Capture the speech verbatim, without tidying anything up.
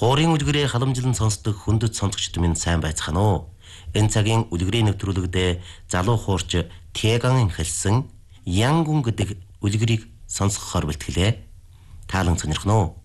Хуурын үлгэрээ халамжлан сонсдог хүндэт сонсогчд минь сайн байцгаана уу? Энэ цагийн үлгэрийн нэвтрүүлэгдээ залуу хуурч Тэган хэлсэн Янгун гэдэг үлгэрийг сонсгохоор бэлтгэлээ. Таалан сонирхно уу?